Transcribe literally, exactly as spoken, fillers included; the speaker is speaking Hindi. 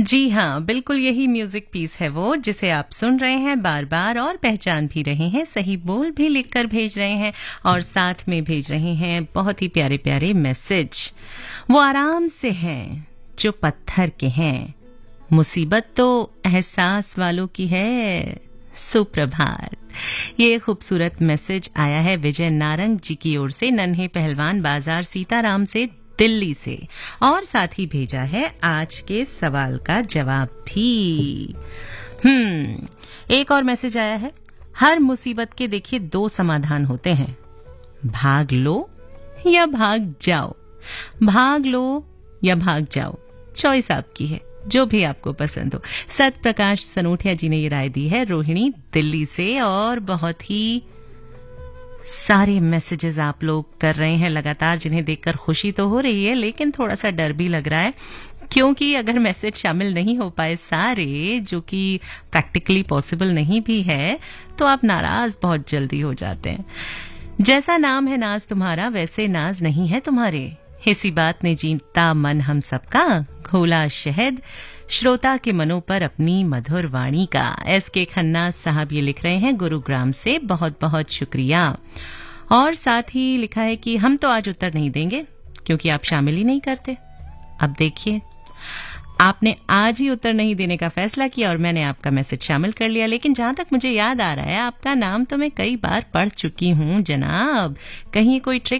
जी हाँ, बिल्कुल यही म्यूजिक पीस है वो जिसे आप सुन रहे हैं बार बार और पहचान भी रहे हैं, सही बोल भी लिखकर भेज रहे हैं और साथ में भेज रहे हैं बहुत ही प्यारे प्यारे मैसेज। वो आराम से हैं जो पत्थर के हैं, मुसीबत तो एहसास वालों की है। सुप्रभात। ये खूबसूरत मैसेज आया है विजय नारंग जी की ओर से, नन्हे पहलवान बाजार सीताराम से, दिल्ली से, और साथ ही भेजा है आज के सवाल का जवाब भी। हम्म एक और मैसेज आया है, हर मुसीबत के देखिए दो समाधान होते हैं, भाग लो या भाग जाओ। भाग लो या भाग जाओ, चॉइस आपकी है, जो भी आपको पसंद हो। सत प्रकाश सनोठिया जी ने ये राय दी है रोहिणी दिल्ली से, और बहुत ही सारे मैसेजेस आप लोग कर रहे हैं लगातार, जिन्हें देखकर खुशी तो हो रही है लेकिन थोड़ा सा डर भी लग रहा है, क्योंकि अगर मैसेज शामिल नहीं हो पाए सारे, जो कि प्रैक्टिकली पॉसिबल नहीं भी है, तो आप नाराज बहुत जल्दी हो जाते हैं। जैसा नाम है नाज तुम्हारा, वैसे नाज नहीं है तुम्हारे, इसी बात ने जीता मन हम सबका, घोला शहद श्रोता के मनों पर अपनी मधुर वाणी का। एस के खन्ना साहब ये लिख रहे हैं गुरुग्राम से, बहुत बहुत शुक्रिया। और साथ ही लिखा है कि हम तो आज उत्तर नहीं देंगे क्योंकि आप शामिल ही नहीं करते। अब देखिए, आपने आज ही उत्तर नहीं देने का फैसला किया और मैंने आपका मैसेज शामिल कर लिया, लेकिन जहां तक मुझे याद आ रहा है आपका नाम तो मैं कई बार पढ़ चुकी हूं जनाब। कहीं कोई ट्रिक